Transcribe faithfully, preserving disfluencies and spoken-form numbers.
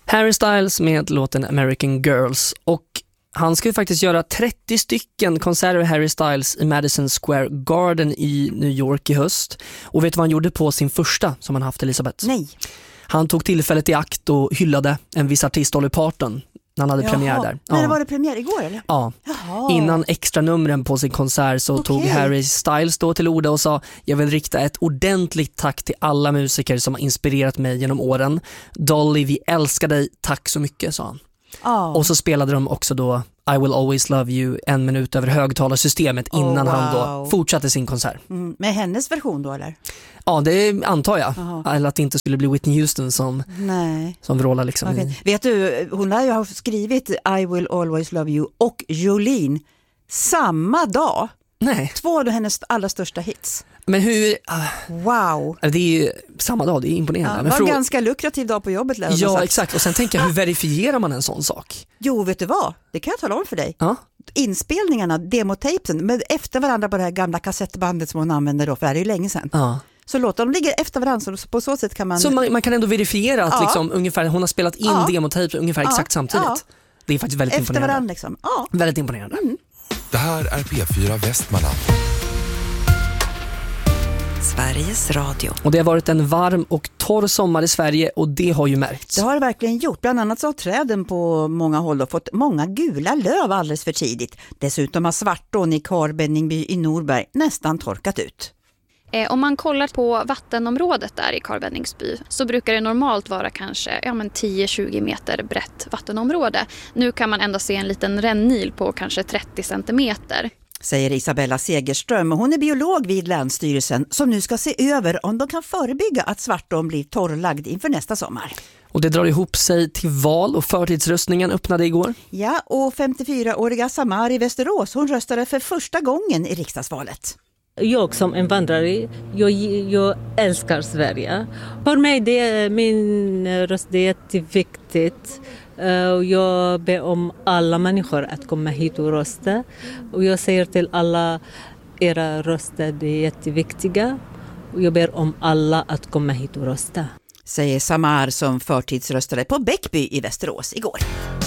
Harry Styles med låten American Girls, och han ska ju faktiskt göra trettio stycken konserter med Harry Styles i Madison Square Garden i New York i höst. Och vet du vad han gjorde på sin första som han haft, Elisabeth? Nej. Han tog tillfället i akt och hyllade en viss artist, Dolly Parton, när han hade Jaha. premiär där. Men ja. var det premiär igår eller? Ja. Jaha. Innan extra numren på sin konsert så Okej. tog Harry Styles då till orda och sa: jag vill rikta ett ordentligt tack till alla musiker som har inspirerat mig genom åren. Dolly, vi älskar dig, tack så mycket, sa han. Ja. Och så spelade de också då I Will Always Love You en minut över högtalarsystemet innan Oh, han då wow. fortsatte sin konsert. Mm, med hennes version då eller? Ja, det antar jag. Aha. Eller att det inte skulle bli Whitney Houston som, Nej. som vrålar liksom. Okay. I... Vet du, hon lär ju ha skrivit I Will Always Love You och Jolene samma dag. Nej. Två av hennes allra största hits. Men hur... Wow. Det är ju samma dag, det är imponerande. Ja, det Men var frå... en ganska lukrativ dag på jobbet. Lär Ja, sagt. exakt. Och sen tänker jag, hur verifierar man en sån sak? Jo, vet du vad? Det kan jag tala om för dig. Ja. Inspelningarna, demotapesen, med efter varandra på det här gamla kassettbandet som hon använde då, för det är ju länge sedan. Ja. Så låter de ligger efter varandra, så på så sätt kan man... Så man, man kan ändå verifiera att Ja. liksom, ungefär, hon har spelat in Ja. demotape ungefär Ja. exakt samtidigt. Ja. Det är faktiskt väldigt efter imponerande. varandra liksom. Ja. Väldigt imponerande. Mm. Det här är P fyra Västmanland. Sveriges Radio. Och det har varit en varm och torr sommar i Sverige, och det har ju märkts. Det har det verkligen gjort. Bland annat så har träden på många håll och fått många gula löv alldeles för tidigt. Dessutom har Svartån i Karlbenningby i Norberg nästan torkat ut. Eh, om man kollar på vattenområdet där i Karlbänningsby så brukar det normalt vara kanske ja, men tio till tjugo meter brett vattenområde. Nu kan man ändå se en liten rännil på kanske trettio centimeter. Säger Isabella Segerström, och hon är biolog vid Länsstyrelsen som nu ska se över om de kan förebygga att Svartån blir torrlagd inför nästa sommar. Och det drar ihop sig till val, och förtidsröstningen öppnade igår. Ja, och femtiofyraåriga Samar i Västerås, hon röstade för första gången i riksdagsvalet. Jag som invandrare, jag, jag älskar Sverige. För mig det är min röst det är jätteviktigt. Jag ber om alla människor att komma hit och rösta. Och jag säger till alla, era röster det är jätteviktiga. Och jag ber om alla att komma hit och rösta. Säger Samar som förtidsröstade på Bäckby i Västerås igår.